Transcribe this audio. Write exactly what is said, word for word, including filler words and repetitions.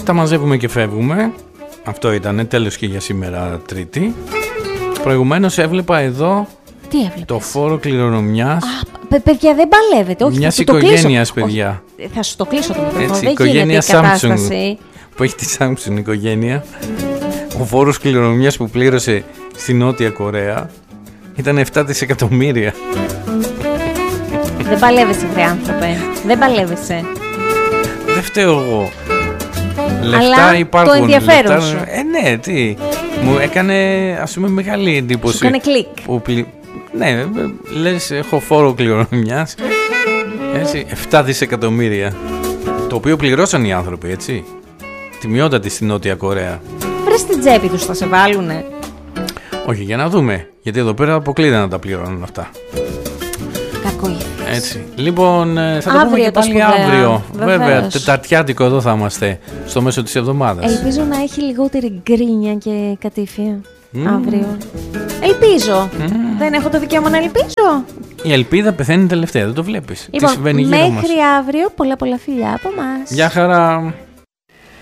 τα μαζεύουμε και φεύγουμε. Αυτό ήταν τέλος και για σήμερα Τρίτη. Προηγουμένως έβλεπα εδώ Τι έβλεπες? το φόρο κληρονομιάς. Α, παιδιά, δεν παλεύετε. Όχι, μιας θα το οικογένειας, κλείσω. παιδιά. Όχι, θα σου το κλείσω το μικρόφωνο. Έτσι, Δεν οικογένεια γίνεται η κατάσταση. Samsung, που έχει τη Samsung οικογένεια. Ο φόρος κληρονομιάς που πλήρωσε στη Νότια Κορέα ήταν επτά δισεκατομμύρια. Δεν παλεύεσαι, βρε άνθρωπε. Δεν παλεύεσαι. Δεν φταίω εγώ. Λεφτά Αλλά υπάρχουν. το ενδιαφέρον λεφτά... σου. Ε, ναι, τι. Μου έκανε, ας πούμε, μεγάλη εντύπωση. Σου έκανε κλικ. Που πλη... Ναι, λες, έχω φόρο κληρονομιάς. Έτσι, επτά δισεκατομμύρια. Το οποίο πληρώσαν οι άνθρωποι, έτσι. Τιμιότατη στη Νότια Κορέα. Βρε στην τσέπη τους θα σε βάλουνε. Όχι, για να δούμε. Γιατί εδώ πέρα αποκλείται να τα πληρώνουν αυτά. Κακό. Έτσι. Λοιπόν, θα το Αύριο πούμε και το πάλι σπουδαίο. αύριο. Βεβαίως. Βέβαια, τεταρτιάτικο εδώ θα είμαστε στο μέσο της εβδομάδας. Ελπίζω να έχει λιγότερη γκρίνια και κατήφια Mm. αύριο. Ελπίζω. Mm. Δεν έχω το δικαίωμα να ελπίζω. Η ελπίδα πεθαίνει τελευταία, δεν το βλέπεις. Λοιπόν, Τι συμβαίνει γύρω μας. μέχρι αύριο πολλά πολλά φιλιά από μας. Γεια χαρά.